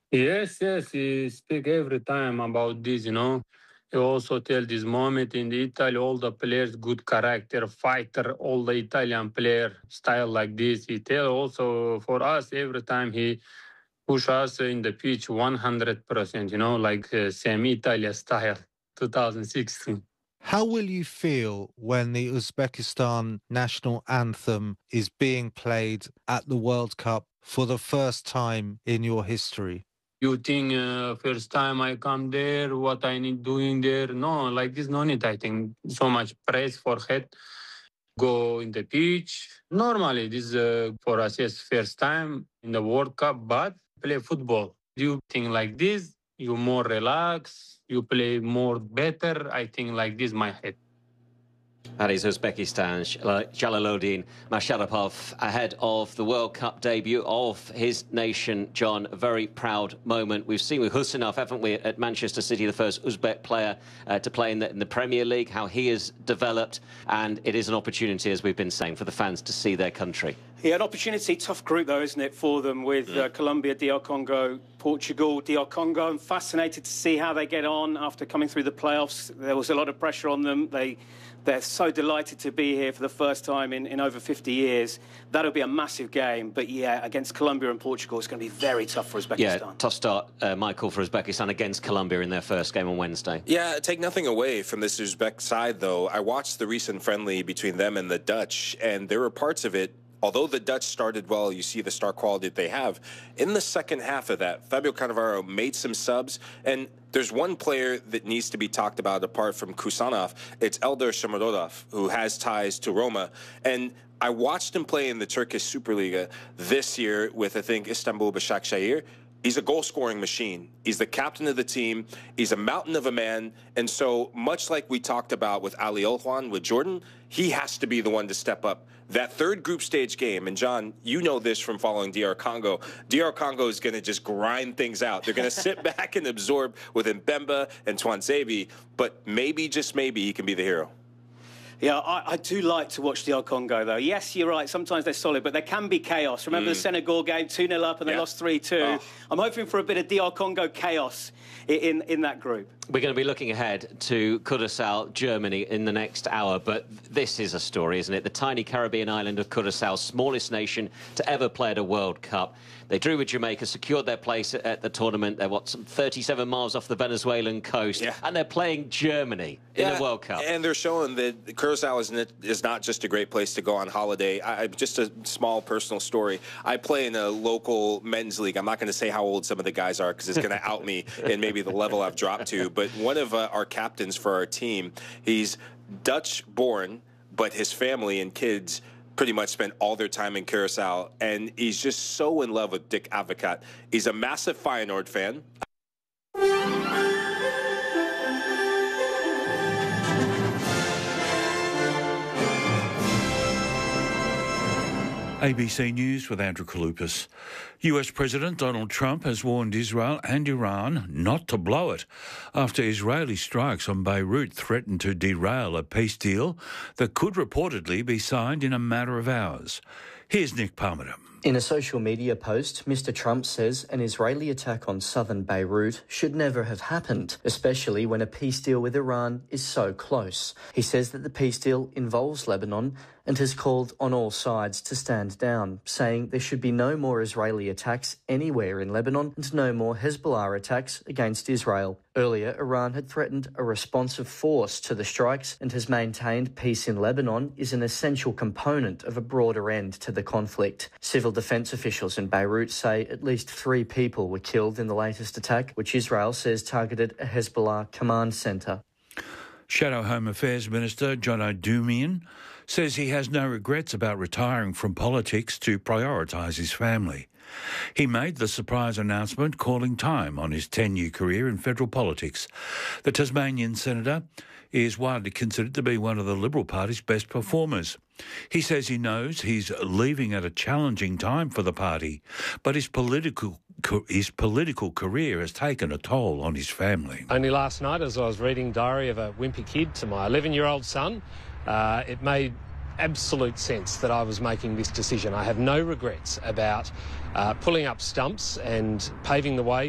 Yes, he speak every time about this, you know. He also tell this moment in the Italy, all the players, good character, fighter, all the Italian player style like this. He tell also for us every time he push us in the pitch 100%, you know, like same Italia style, 2016. How will you feel when the Uzbekistan national anthem is being played at the World Cup for the first time in your history? You think first time I come there, what I need doing there? No, like this, no need. I think so much praise for head. Go in the pitch. Normally, this for us is first time in the World Cup, but play football. You think like this, you more relax, you play more better. I think like this, my head. That is Uzbekistan, Jalaloddin Masharapov, ahead of the World Cup debut of his nation, John. A very proud moment. We've seen with Husinov, haven't we, at Manchester City, the first Uzbek player to play in the Premier League, how he has developed. And it is an opportunity, as we've been saying, for the fans to see their country. Yeah, an opportunity. Tough group, though, isn't it, for them with Colombia, DR Congo, Portugal, DR Congo. I'm fascinated to see how they get on after coming through the playoffs. There was a lot of pressure on them. They're so delighted to be here for the first time in over 50 years. That'll be a massive game. But, yeah, against Colombia and Portugal, it's going to be very tough for Uzbekistan. Yeah, tough start, Michael, for Uzbekistan against Colombia in their first game on Wednesday. Yeah, take nothing away from this Uzbek side, though. I watched the recent friendly between them and the Dutch, and there were parts of it. Although the Dutch started well, you see the star quality that they have. In the second half of that, Fabio Cannavaro made some subs, and there's one player that needs to be talked about apart from Kusanov. It's Eldar Shomurodov, who has ties to Roma. And I watched him play in the Turkish Superliga this year with, I think, Istanbul Başakşehir. He's a goal-scoring machine. He's the captain of the team. He's a mountain of a man. And so, much like we talked about with Ali Olhan, with Jordan, he has to be the one to step up. That third group stage game, and John, you know this from following DR Congo. DR Congo is going to just grind things out. They're going to sit back and absorb with Mbemba and Twanzebe, but maybe, just maybe, he can be the hero. Yeah, I do like to watch DR Congo, though. Yes, you're right. Sometimes they're solid, but there can be chaos. Remember the Senegal game, 2-0 up, and they lost 3-2. Oh. I'm hoping for a bit of DR Congo chaos in that group. We're going to be looking ahead to Curaçao, Germany, in the next hour, but this is a story, isn't it? The tiny Caribbean island of Curaçao, smallest nation to ever play at a World Cup. They drew with Jamaica, secured their place at the tournament. They're, some 37 miles off the Venezuelan coast, and they're playing Germany in the World Cup. And they're showing that Curaçao is not just a great place to go on holiday. Just a small personal story. I play in a local men's league. I'm not going to say how old some of the guys are because it's going to out me and maybe the level I've dropped to. But one of our captains for our team, he's Dutch-born, but his family and kids pretty much spent all their time in Curaçao, and he's just so in love with Dick Advocaat. He's a massive Feyenoord fan. ABC News with Andrew Kaloupas. US President Donald Trump has warned Israel and Iran not to blow it after Israeli strikes on Beirut threatened to derail a peace deal that could reportedly be signed in a matter of hours. Here's Nick Palmer. In a social media post, Mr. Trump says an Israeli attack on southern Beirut should never have happened, especially when a peace deal with Iran is so close. He says that the peace deal involves Lebanon and has called on all sides to stand down, saying there should be no more Israeli attacks anywhere in Lebanon and no more Hezbollah attacks against Israel. Earlier, Iran had threatened a responsive force to the strikes and has maintained peace in Lebanon is an essential component of a broader end to the conflict. Civil defense officials in Beirut say at least 3 people were killed in the latest attack, which Israel says targeted a Hezbollah command centre. Shadow Home Affairs Minister John O'Doumian says he has no regrets about retiring from politics to prioritise his family. He made the surprise announcement calling time on his 10-year career in federal politics. The Tasmanian senator is widely considered to be one of the Liberal Party's best performers. He says he knows he's leaving at a challenging time for the party, but his political career has taken a toll on his family. Only last night, as I was reading Diary of a Wimpy Kid to my 11-year-old son, it made absolute sense that I was making this decision. I have no regrets about pulling up stumps and paving the way